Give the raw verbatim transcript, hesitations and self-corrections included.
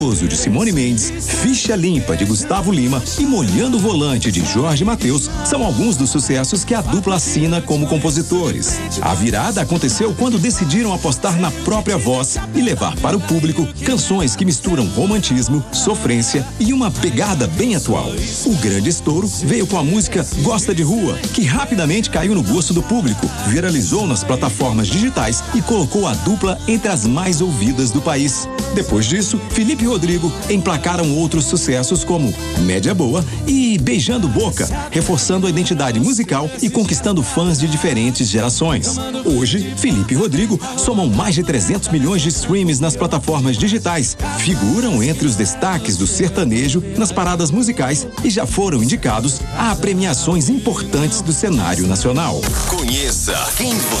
de Simone Mendes, Ficha Limpa de Gustavo Lima e Molhando o Volante de Jorge Mateus são alguns dos sucessos que a dupla assina como compositores. A virada aconteceu quando decidiram apostar na própria voz e levar para o público canções que misturam romantismo, sofrência e uma pegada bem atual. O grande estouro veio com a música Gosta de Rua, que rapidamente caiu no gosto do público, viralizou nas plataformas digitais e colocou a dupla entre as mais ouvidas do país. Depois disso, Felipe e Rodrigo emplacaram outros sucessos como Média Boa e Beijando Boca, reforçando a identidade musical e conquistando fãs de diferentes gerações. Hoje, Felipe e Rodrigo somam mais de trezentos milhões de streams nas plataformas digitais, figuram entre os destaques do sertanejo nas paradas musicais e já foram indicados a premiações importantes do cenário nacional. Conheça quem você